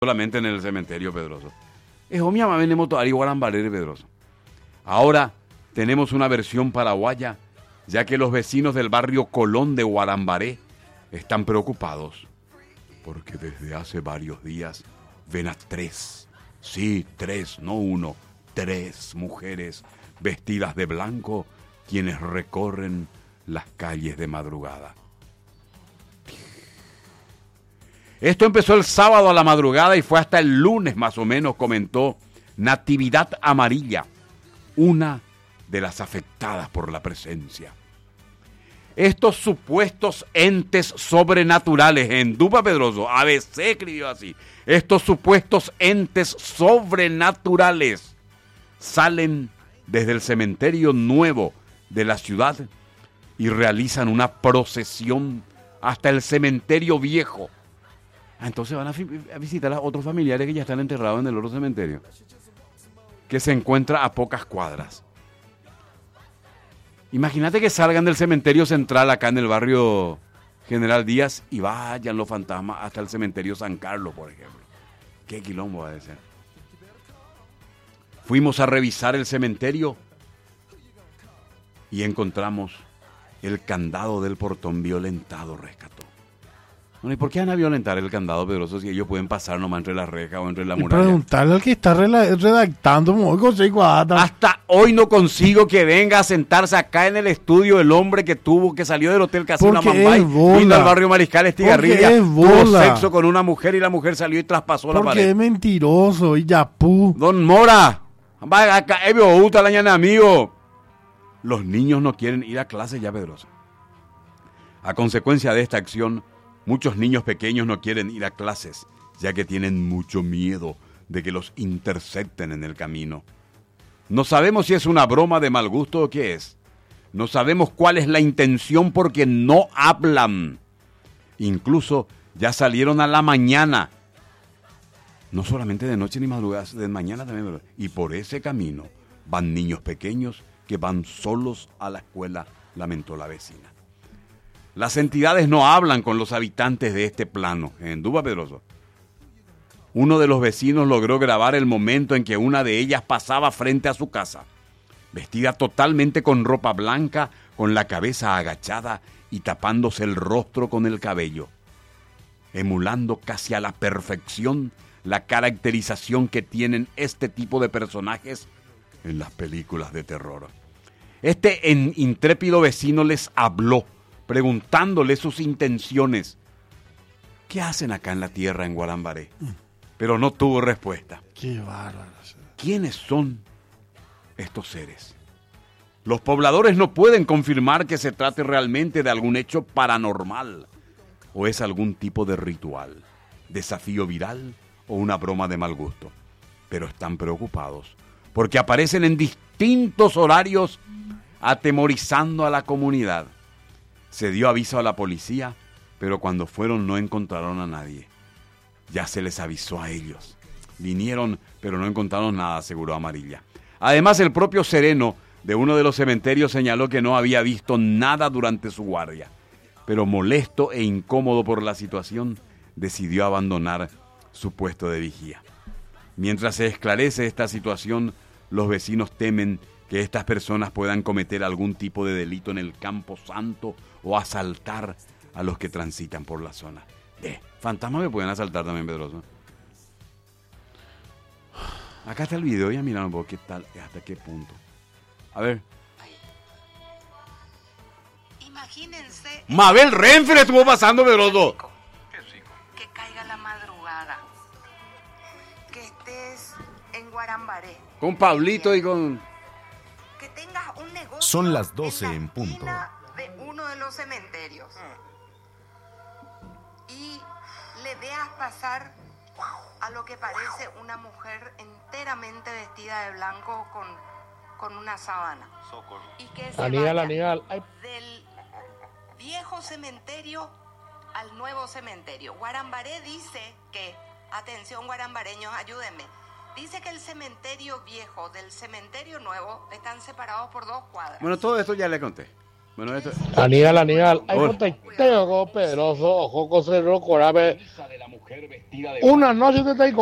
solamente en el cementerio Pedroso. Es mi mamá venimos todavía Guarambaré Pedroso. Ahora tenemos una versión paraguaya, ya que los vecinos del barrio Colón de Guarambaré están preocupados, porque desde hace varios días ven a 3, sí, 3, no 1, 3 mujeres vestidas de blanco, quienes recorren las calles de madrugada. Esto empezó el sábado a la madrugada y fue hasta el lunes más o menos, comentó Natividad Amarilla, una de las afectadas por la presencia. Estos supuestos entes sobrenaturales, en Dupa Pedroso, ABC escribió así, estos supuestos entes sobrenaturales salen desde el cementerio nuevo de la ciudad y realizan una procesión hasta el cementerio viejo. Entonces van a visitar a otros familiares que ya están enterrados en el otro cementerio, que se encuentra a pocas cuadras. Imagínate que salgan del cementerio central acá en el barrio General Díaz y vayan los fantasmas hasta el cementerio San Carlos, por ejemplo. ¿Qué quilombo va a ser? Fuimos a revisar el cementerio y encontramos el candado del portón violentado, rescató. Bueno, ¿y por qué van a violentar el candado, Pedroso, si ellos pueden pasar nomás entre las rejas o entre la muralla? Preguntarle al que está redactando, hasta hoy no consigo que venga a sentarse acá en el estudio el hombre que salió del Hotel Casino Mambay, vino al barrio Mariscal Estigarribia, tuvo sexo con una mujer y la mujer salió y traspasó la pared. Porque es mentiroso y yapú. Don Mora, acá amigo. Los niños no quieren ir a clase ya, Pedroso. A consecuencia de esta acción, muchos niños pequeños no quieren ir a clases, ya que tienen mucho miedo de que los intercepten en el camino. No sabemos si es una broma de mal gusto o qué es. No sabemos cuál es la intención porque no hablan. Incluso ya salieron a la mañana. No solamente de noche ni madrugada, de mañana también. Y por ese camino van niños pequeños que van solos a la escuela, lamentó la vecina. Las entidades no hablan con los habitantes de este plano. En Duba Pedroso, uno de los vecinos logró grabar el momento en que una de ellas pasaba frente a su casa, vestida totalmente con ropa blanca, con la cabeza agachada y tapándose el rostro con el cabello, emulando casi a la perfección la caracterización que tienen este tipo de personajes en las películas de terror. Este intrépido vecino les habló, preguntándole sus intenciones. ¿Qué hacen acá en la tierra en Guarambaré? Pero no tuvo respuesta. Qué bárbaro. ¿Quiénes son estos seres? Los pobladores no pueden confirmar que se trate realmente de algún hecho paranormal o es algún tipo de ritual, desafío viral o una broma de mal gusto. Pero están preocupados porque aparecen en distintos horarios atemorizando a la comunidad. Se dio aviso a la policía, pero cuando fueron no encontraron a nadie. Ya se les avisó a ellos. Vinieron, pero no encontraron nada, aseguró Amarilla. Además, el propio sereno de uno de los cementerios señaló que no había visto nada durante su guardia. Pero molesto e incómodo por la situación, decidió abandonar su puesto de vigía. Mientras se esclarece esta situación, los vecinos temen que estas personas puedan cometer algún tipo de delito en el Campo Santo o asaltar a los que transitan por la zona. Fantasmas me pueden asaltar también, Pedroso. Acá está el video, ya mira un poco qué tal, hasta qué punto. A ver. Imagínense. Mabel Renfe le estuvo pasando, Pedroso. Que caiga la madrugada. Que estés en Guarambaré. Con Pablito y con... Que tengas un negocio. Son las 12 en punto. De uno de los cementerios. Y le veas pasar a lo que parece una mujer enteramente vestida de blanco con una sábana. Y que se vaya del viejo cementerio al nuevo cementerio. Guarambaré dice que, atención guarambareños, ayúdenme. Dice que el cementerio viejo del cementerio nuevo están separados por 2 cuadras. Bueno, todo esto ya le conté. Bueno, esto... Aníbal, hay contexto Pedroso, ojo, Cerro, Corabe. Una noche te